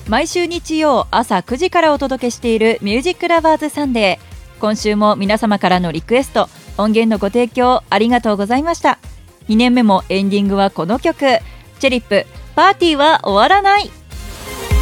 毎週日曜朝9時からお届けしているミュージックラバーズサンデー。今週も皆様からのリクエスト、音源のご提供ありがとうございました。2年目もエンディングはこの曲、チェリップ、パーティーは終わらない。